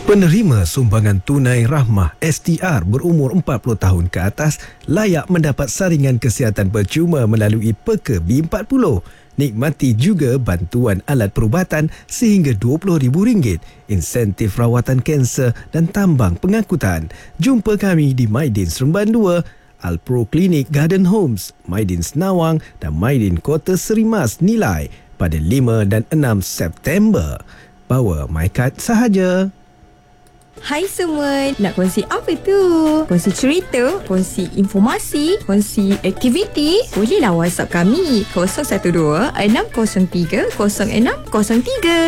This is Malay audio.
Penerima sumbangan tunai rahmah STR berumur 40 tahun ke atas layak mendapat saringan kesihatan percuma melalui Peka B40. Nikmati juga bantuan alat perubatan sehingga RM20,000, insentif rawatan kanser dan tambang pengangkutan. Jumpa kami di Maidin Seremban 2, Alpro Clinic Garden Homes, Maidin Senawang dan Maidin Kota Serimas Nilai pada 5 dan 6 September. Bawa MyCard sahaja. Hai semua, nak kongsi apa tu? Kongsi cerita, kongsi informasi, kongsi aktiviti? Bolehlah WhatsApp kami 012 603 0603.